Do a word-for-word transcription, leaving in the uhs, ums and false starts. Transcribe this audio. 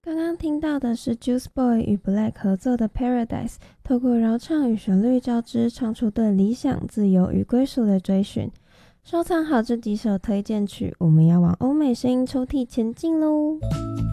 刚刚听到的是 Juice Boy 与 Black 合作的 Paradise， 透过饶唱与旋律交织，唱出对理想、自由与归属的追寻。收藏好这几首推荐曲，我们要往欧美声音抽屉前进咯。